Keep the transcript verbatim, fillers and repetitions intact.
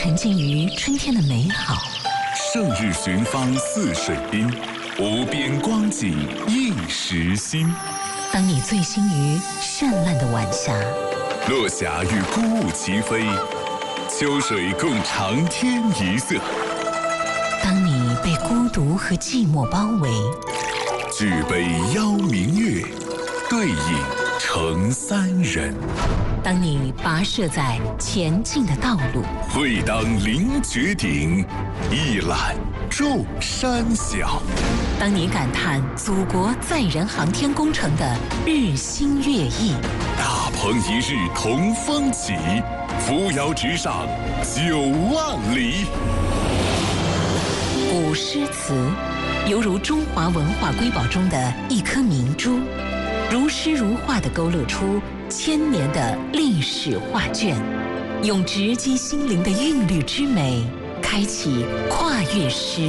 沉浸于春天的美好。 胜日寻芳泗水滨，无边光景一时新。 当你醉心于绚烂的晚霞， 落霞与孤鹜齐飞，秋水共长天一色。 当你被孤独和寂寞包围， 举杯邀明月，对影成三人。 当你跋涉在前进的道路， 会当凌绝顶，一览众山小。 当你感叹祖国载人航天工程的日新月异， 大鹏一日同风起，扶摇直上九万里。 古诗词犹如中华文化瑰宝中的一颗明珠，如诗如画地勾勒出千年的历史画卷，用直击心灵的韵律之美，开启跨越诗